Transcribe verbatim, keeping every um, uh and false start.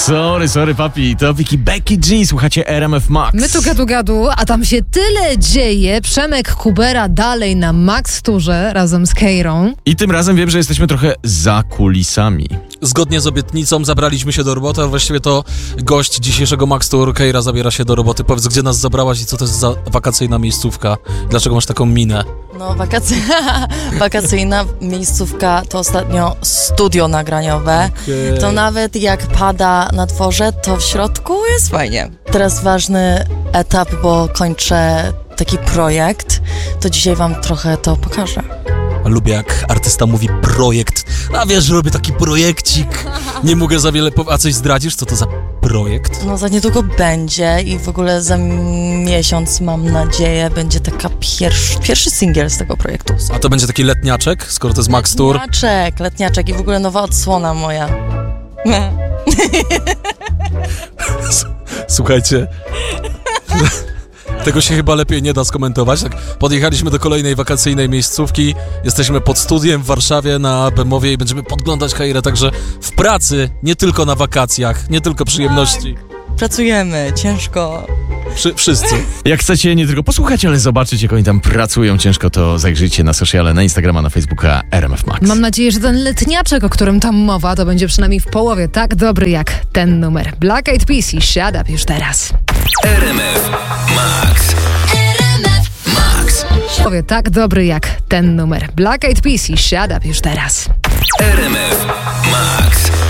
Sorry, sorry papi, to Vicky Becky G, słuchacie R M F Max. My tu gadu gadu, a tam się tyle dzieje. Przemek Kubera dalej na Max Tourze razem z Keirą. I tym razem wiem, że jesteśmy trochę za kulisami. Zgodnie z obietnicą zabraliśmy się do roboty, a właściwie to gość dzisiejszego Max Tour, Keira, zabiera się do roboty. Powiedz, gdzie nas zabrałaś i co to jest za wakacyjna miejscówka? Dlaczego masz taką minę? No, wakacy... wakacyjna miejscówka to ostatnio studio nagraniowe. Okay. To nawet jak pada na dworze, to w środku jest fajnie. Teraz ważny etap, bo kończę taki projekt, to dzisiaj wam trochę to pokażę. Lubię, jak artysta mówi projekt. A wiesz, że robię taki projekcik. Nie mogę za wiele powiedzieć. A coś zdradzisz? Co to za projekt? No za niedługo będzie i w ogóle za miesiąc, mam nadzieję, będzie taka pierwszy, pierwszy singiel z tego projektu. A to będzie taki letniaczek, skoro to jest Max Tour? Letniaczek, letniaczek i w ogóle nowa odsłona moja. Słuchajcie... Tego się chyba lepiej nie da skomentować. Tak, podjechaliśmy do kolejnej wakacyjnej miejscówki. Jesteśmy pod studiem w Warszawie na Bemowie i będziemy podglądać Keirę, także w pracy, nie tylko na wakacjach, nie tylko przyjemności. Tak, pracujemy, ciężko. Wszy- wszyscy. Jak chcecie nie tylko posłuchać, ale zobaczyć, jak oni tam pracują ciężko, to zajrzyjcie na sociale, na Instagrama, na Facebooka R M F Max. Mam nadzieję, że ten letniaczek, o którym tam mowa, to będzie przynajmniej w połowie tak dobry jak ten numer. Black Eyed Peas i Shut Up już teraz. R M F Max. R M F Max. Powie tak dobry jak ten numer. Black Eyed Peas i Shut Up już teraz. R M F Max.